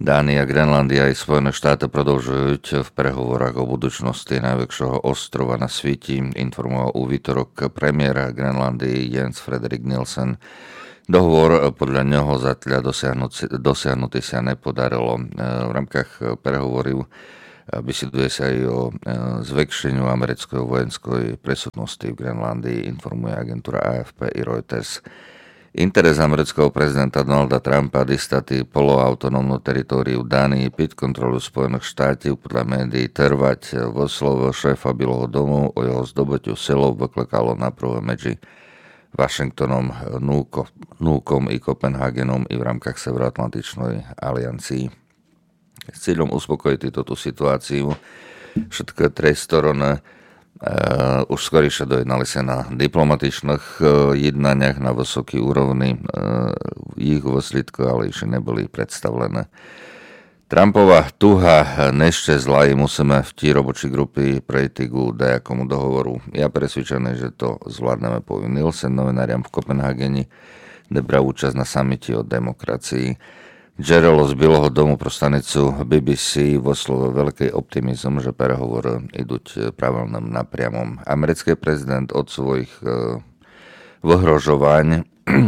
Dánia, Grenlandia i Spojené štáty продовжують v prehovorách o budúcnosti najväčšieho ostrova na svete, informoval u výtorok premiér Grenlandii Jens Frederik Nielsen. Dohovor podľa neho zatiaľ dosiahnutý sa nepodarilo. V rámkach prehovorov vysiduje sa aj o zväčšeniu americkej vojenskej presudnosti v Grenlandii, informuje agentúra AFP i Reuters. Interes amerického prezidenta Donalda Trumpa dostať poloautonómnu teritóriu Dánii pod kontrolu Spojených štátov podľa médií trvať vo slovo šéfa Bieleho domu o jeho zdobytiu silou vyklekalo naprvé medzi Washingtonom, Núkom i Kopenhagenom i v rámkach Severoatlantičnej aliancii. S cieľom uspokojiť túto situáciu všetky tri strany už skoriše dojednali sa na diplomatičných jednaniach na vysokej úrovni. Ich výsledky ale ešte neboli predstavlené. Trumpova tuha nešťastla i musíme v tí robočí grupy prejти ku dajakomu dohovoru. Ja presvedčený, že to zvládneme, povie Nielsen novináriam v Kopenhageni, kde bral účasť na samite o demokracii. Gerolo z Bieleho domu pro stanicu BBC vyslovil veľký optimizm, že prehovory idú pravidelným napriamom. Americký prezident od svojich vyhrožovaní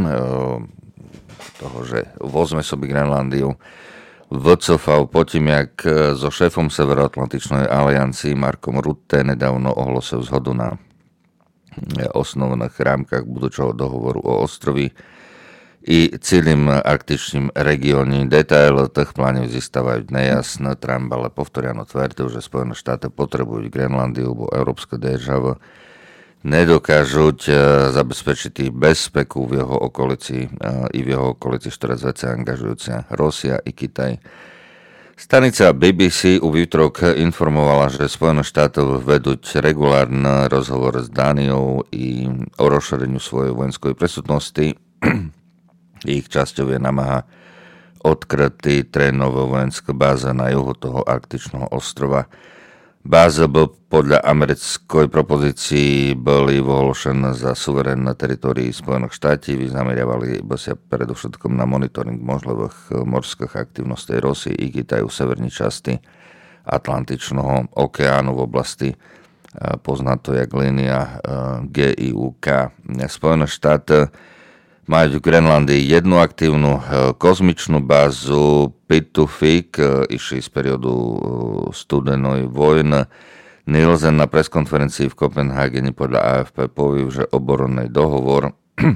toho, že vezme sobie Grenlandiu, vycofal potom, jak so šéfom Severoatlantičnej aliancii Markom Rutte nedávno ohlásil zhodu na osnovných rámkach budúceho dohovoru o ostroví i celým arktičným regióne. Detaily tých plánov zostávajú nejasné. Trump ale povtoriano tvrdil, že Spojené štáty potrebujú Grenlandiu, bo európske državy nedokážu zabezpečiť bezpeku v jeho okolici i v jeho okolici, ktoré zväčša angažujúce Rusia i Kitaj. Stanica BBC u výtrok informovala, že Spojené štáty vedú regulárne rozhovor s Dániou i o rozšíreniu svojej vojenskej presudnosti. Ich časťou je namáha odkrytý trénové vojenské báze na juhu toho arktičného ostrova. Báze by podľa americkej propozícii boli vyhlášené za suverénne teritórii Spojených štátov i zameriavali by sa predovšetkom na monitoring možných morských aktivností Rusie i Kitaju v severnej časti Atlantičného okeánu v oblasti poznato jak línia GIUK. Spojené štáty majú v Grenlandii jednu aktívnu kozmičnú bázu Pitufik, išli z periodu studenej vojny. Nielsen na preskonferencii v Kopenhageni podľa AFP povie, že oboronný dohovor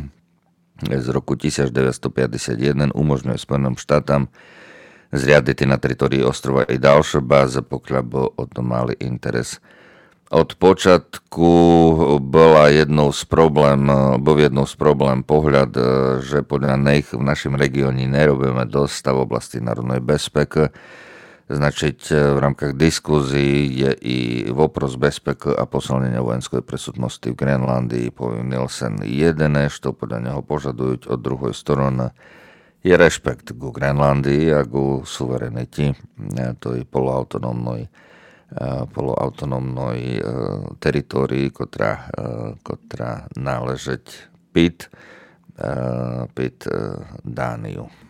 z roku 1951 umožňuje Spojeným štátom zriadiť na teritorii ostrova i ďalšie báze, pokiaľ by o to mali interes. Od počiatku bol jednou z problém pohľad, že podľa nich v našom regióne nerobíme dosť v oblasti národnej bezpeky. Značiť v rámkach diskuzí je i vopros bezpeky a posilnenia vojenskej presudnosti v Grenlandii, povie Nielsen. Jediné, čo podľa neho požadujú od druhej strany, je rešpekt ku Grenlandii a ku suvereniti, to je poloautonómnej teritórii, ktorá náležeť pід Данію.